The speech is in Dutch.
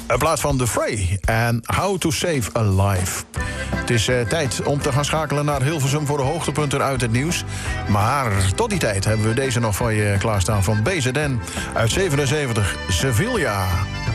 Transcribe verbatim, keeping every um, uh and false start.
Een plaat van The Fray en How to Save a Life. Het is uh, tijd om te gaan schakelen naar Hilversum voor de hoogtepunten uit het nieuws. Maar tot die tijd hebben we deze nog van je klaarstaan van B Z N uit zevenenzeventig, Sevilla.